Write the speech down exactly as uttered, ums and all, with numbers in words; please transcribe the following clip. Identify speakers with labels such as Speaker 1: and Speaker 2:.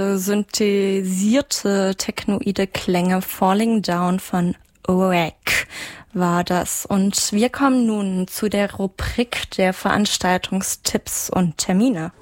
Speaker 1: Synthetisierte technoide Klänge, Falling Down von Oak war das. Und wir kommen nun zu der Rubrik der Veranstaltungstipps und Termine.